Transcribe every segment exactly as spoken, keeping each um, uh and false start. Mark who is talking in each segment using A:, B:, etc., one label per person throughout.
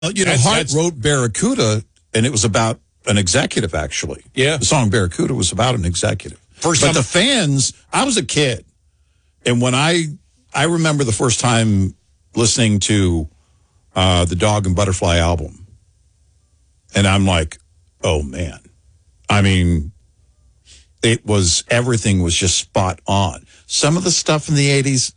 A: you know,
B: That's-
A: Hart
B: that's-
A: wrote Barracuda, and it was about an executive, actually.
B: Yeah.
A: The song Barracuda was about an executive.
B: First
A: but
B: time-
A: the fans, I was a kid, and when I, I remember the first time listening to uh, the Dog and Butterfly album, and I'm like, oh, man. I mean, it was, everything was just spot on. Some of the stuff in the eighties.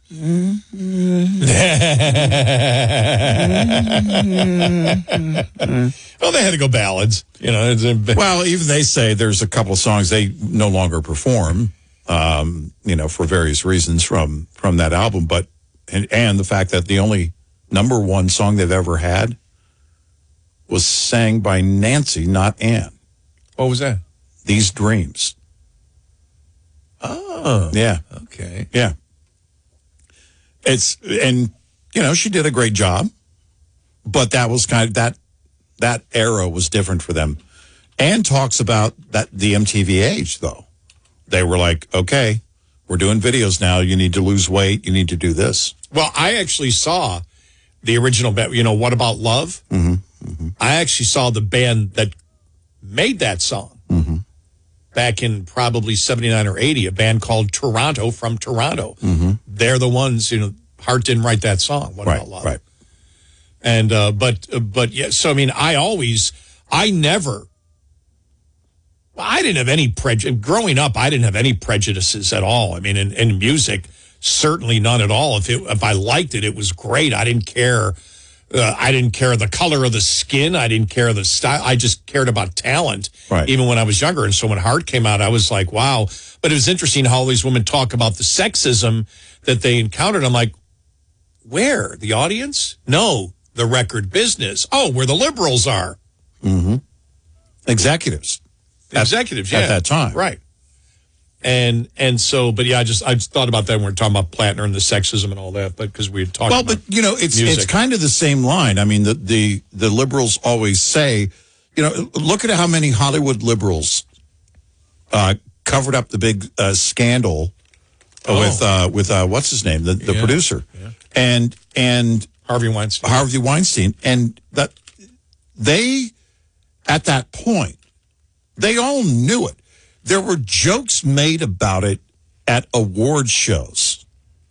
B: Well, they had to go ballads. You know, it's a,
A: Well, even they say there's a couple of songs they no longer perform, um, you know, for various reasons from from that album. But and, and the fact that the only number one song they've ever had was sang by Nancy, not Ann.
B: what was that?
A: These Dreams.
B: Oh,
A: Yeah,
B: okay.
A: yeah. It's and you know she did a great job, but that was kind of that that era was different for them. Ann talks about that the M T V age though. They were like, okay, we're doing videos now. You need to lose weight. You need to do this.
B: Well, I actually saw the original band, you know, What About Love?
A: Mm-hmm. Mm-hmm.
B: I actually saw the band that made that song
A: Mm-hmm.
B: back in probably seventy-nine or eighty, a band called Toronto from Toronto.
A: Mm-hmm.
B: They're the ones, you know, Hart didn't write that song, What
A: Right,
B: About Love?
A: right.
B: And, uh, but, uh, but yeah, so I mean, I always, I never, I didn't have any prejudice. Growing up, I didn't have any prejudices at all. I mean, in, in music, certainly none at all. If it, if I liked it, it was great. I didn't care. Uh, I didn't care the color of the skin. I didn't care the style. I just cared about talent,
A: Right.
B: even when I was younger. And so when Hart came out, I was like, wow. But it was interesting how all these women talk about the sexism that they encountered. I'm like, where? The audience? No, the record business. Oh, where the liberals are.
A: Mm-hmm. Executives.
B: The executives, yeah.
A: At that time.
B: Right. And and so, but yeah, I just I just thought about that when we were talking about Platner and the sexism and all that, but because we had talked
A: Well,
B: about
A: but you know, it's
B: music.
A: it's kind of the same line. I mean, the, the the liberals always say, you know, look at how many Hollywood liberals uh, covered up the big uh, scandal
B: Oh.
A: with uh, with uh, what's his name, the, the
B: Yeah.
A: producer,
B: Yeah.
A: and and
B: Harvey Weinstein.
A: Harvey Weinstein, and that they at that point they all knew it. There were jokes made about it at award shows.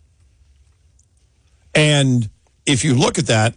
A: And if you look at that,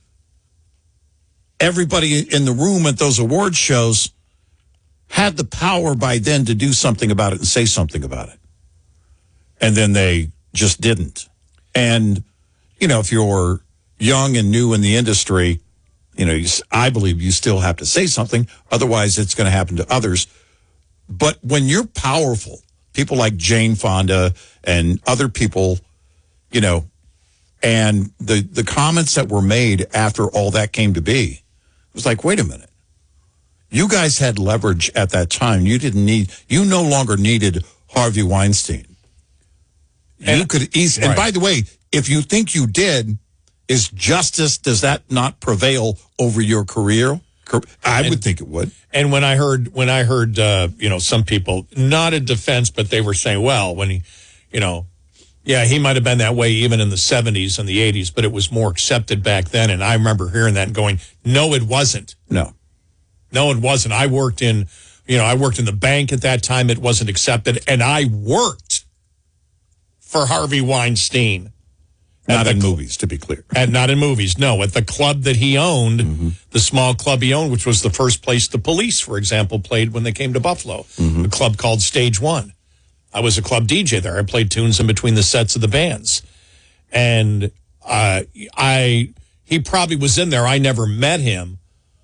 A: everybody in the room at those award shows had the power by then to do something about it and say something about it. And then they just didn't. And, you know, if you're young and new in the industry, you know, you, I believe you still have to say something. Otherwise, it's going to happen to others. But when you're powerful, people like Jane Fonda and other people, you know, and the, the comments that were made after all that came to be, it was like, wait a minute. You guys had leverage at that time. You didn't need, you no longer needed Harvey Weinstein. You
B: And-
A: could easily, and
B: right.
A: by the way, if you think you did, is justice, does that not prevail over your career? I
B: And-
A: would think it would.
B: And when I heard, when I heard, uh, you know, some people, not in defense, but they were saying, well, when he, you know, yeah, he might have been that way even in the seventies and the eighties, but it was more accepted back then. And I remember hearing that and going, no, it wasn't.
A: No.
B: No, it wasn't. I worked in, you know, I worked in the bank at that time. It wasn't accepted. And I worked for Harvey Weinstein.
A: Not
B: At
A: in
B: the-
A: movies, to be clear.
B: And not in movies, no. At the club that he owned,
A: Mm-hmm.
B: the small club he owned, which was the first place the Police, for example, played when they came to Buffalo.
A: Mm-hmm.
B: A club called Stage One. I was a club D J there. I played tunes in between the sets of the bands. And uh, I, he probably was in there. I never met him.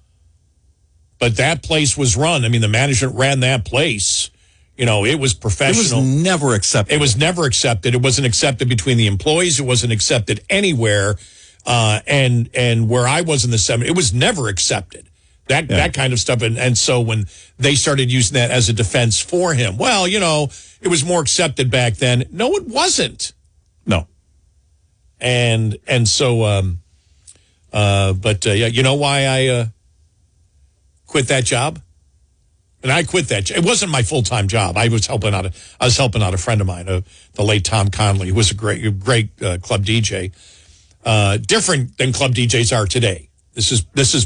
B: But that place was run. I mean, the management ran that place. You know, it was
A: It
B: professional.
A: was never accepted.
B: It was never accepted. It wasn't accepted between the employees. It wasn't accepted anywhere. Uh, and and where I was in the seventies, it was never accepted. That
A: Yeah.
B: that kind of stuff. And, and so when they started using that as a defense for him, well, you know, it was more accepted back then. No, it wasn't.
A: No.
B: And and so, um, uh, but uh, yeah, you know why I uh, quit that job? And I quit that. It wasn't my full time job. I was helping out. A, I was helping out a friend of mine, uh, the late Tom Conley, who was a great, great uh, club D J. Uh, different than club D Js are today. This is this is